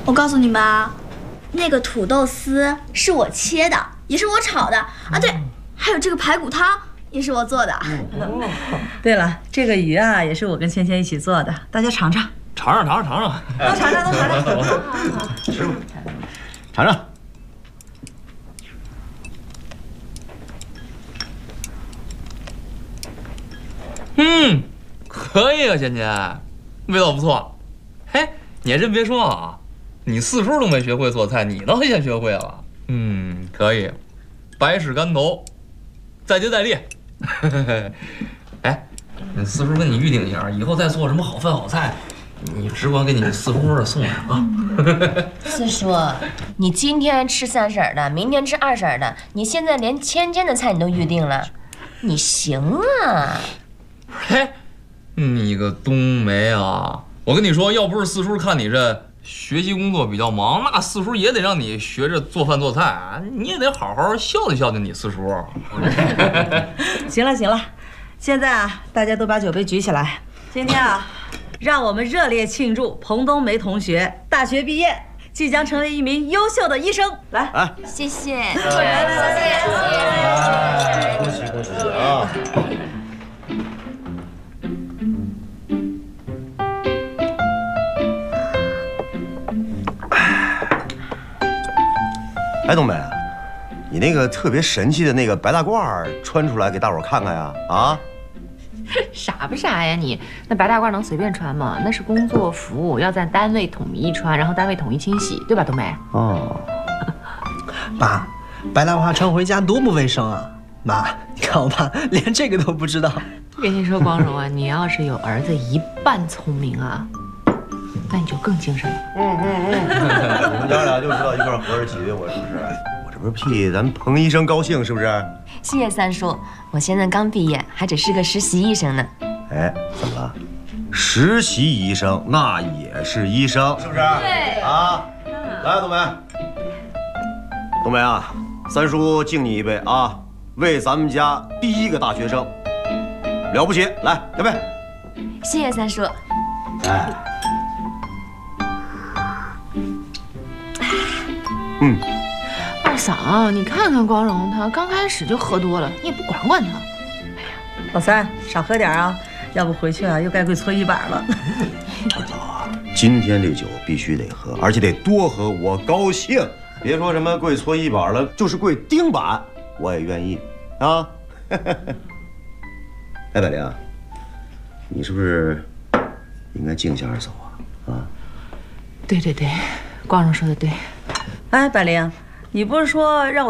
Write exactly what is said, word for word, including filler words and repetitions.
我告诉你们啊，那个土豆丝是我切的，也是我炒的啊。对，还有这个排骨汤也是我做的。 对了，这个鱼啊也是我跟芊芊一起做的，大家尝尝。 尝尝尝尝尝尝， 都尝尝都尝尝。 好好好，吃吧，尝尝。嗯，可以啊，芊芊，味道不错。嘿，你还真别说啊，你四叔都没学会做菜，你倒先学会了。嗯，可以，百尺竿头，再接再厉。哎，你四叔跟你预定一下，以后再做什么好饭好菜，你只管给你四叔那送上啊。 四叔，你今天吃三婶的，明天吃二婶的，你现在连芊芊的菜你都预定了，你行啊？ 嘿，你个冬梅啊！我跟你说，要不是四叔看你这学习工作比较忙，那四叔也得让你学着做饭做菜，你也得好好孝敬孝敬你四叔。 行了行了，现在啊，大家都把酒杯举起来。今天啊，让我们热烈庆祝彭冬梅同学大学毕业，即将成为一名优秀的医生。来， 来， 谢谢， 谢谢， 恭喜恭喜啊！哎，冬梅，你那个特别神气的那个白大褂穿出来给大伙看看呀！啊， 傻不傻呀你？那白大褂能随便穿吗？那是工作服，要在单位统一穿，然后单位统一清洗，对吧，冬梅？ 哦， 爸，白大褂穿回家多不卫生啊！妈，你看我爸连这个都不知道。 跟你说，光荣啊，你要是有儿子一半聪明啊，那你就更精神了。 嗯嗯嗯，你们娘俩就知道一块合着挤，我是不是？我这不是替咱彭医生高兴，是不是？ 谢谢三叔，我现在刚毕业，还只是个实习医生呢。 哎，怎么了？实习医生那也是医生，是不是？对啊，来，冬梅，冬梅啊，三叔敬你一杯啊，为咱们家第一个大学生，了不起！来，干杯！ 谢谢三叔。 哎，嗯。 二嫂，你看看光荣他刚开始就喝多了，你也不管管他。 老三少喝点啊，要不回去啊又该跪搓衣板了。 二嫂啊，今天这酒必须得喝，而且得多喝，我高兴。别说什么跪搓衣板了，就是跪钉板我也愿意啊。哎，百灵，你是不是应该敬一下二嫂啊？啊， 对对对，光荣说的对。 哎，百灵，你不是说让我